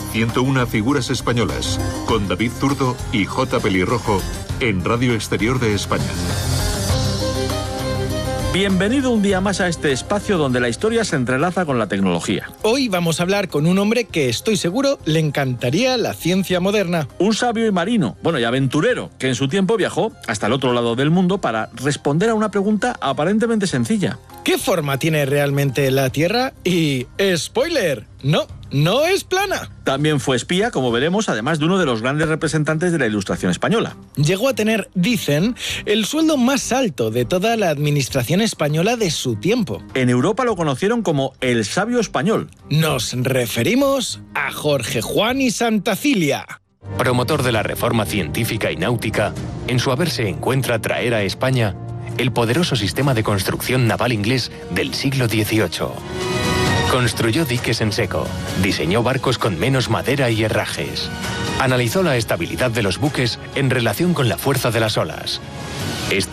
101 figuras españolas, con David Zurdo y J. Pelirrojo, en Radio Exterior de España. Bienvenido un día más a este espacio donde la historia se entrelaza con la tecnología. Hoy vamos a hablar con un hombre que estoy seguro le encantaría la ciencia moderna. Un sabio y marino, y aventurero, que en su tiempo viajó hasta el otro lado del mundo para responder a una pregunta aparentemente sencilla. ¿Qué forma tiene realmente la Tierra? Y, ¡spoiler!, no es plana. También fue espía, como veremos, además de uno de los grandes representantes de la Ilustración española. Llegó a tener, dicen, el sueldo más alto de toda la administración española de su tiempo. En Europa lo conocieron como el sabio español. Nos referimos a Jorge Juan y Santacilia. Promotor de la reforma científica y náutica, en su haber se encuentra traer a España el poderoso sistema de construcción naval inglés del siglo XVIII. Construyó diques en seco, diseñó barcos con menos madera y herrajes. Analizó la estabilidad de los buques en relación con la fuerza de las olas.